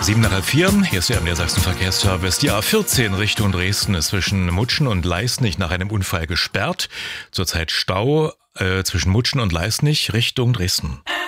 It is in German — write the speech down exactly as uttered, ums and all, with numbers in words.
Sieben nach halb vier, hier ist der Niedersachsen-Verkehrsservice. Die A vierzehn Richtung Dresden ist zwischen Mutschen und Leisnig nach einem Unfall gesperrt. Zurzeit Stau äh, zwischen Mutschen und Leisnig Richtung Dresden.